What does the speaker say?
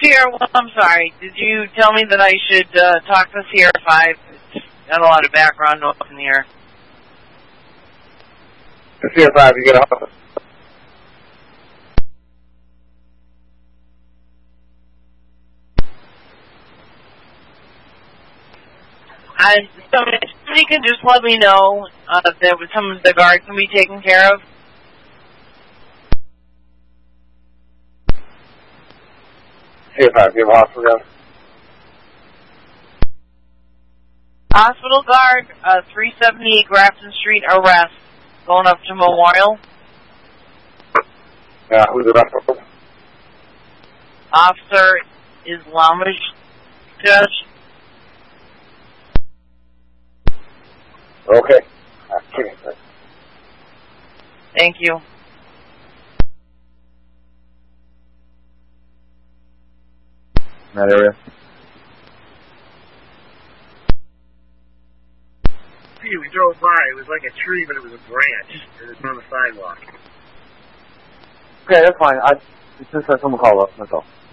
Sierra, well, I'm sorry. Did you tell me that I should talk to Sierra 5? It's got a lot of background noise in here. Sierra 5, you get off. Somebody can just let me know that some of the guard can be taken care of. Sierra 5, you have a hospital guard? Hospital guard, 378 Grafton Street, arrest, going up to Memorial. Yeah, who's the rest? Officer Islamic Judge. Okay. Thank you. In that area? We drove by. It was like a tree, but it was a branch. It was on the sidewalk. Okay, that's fine. It's just that someone called up. That's all.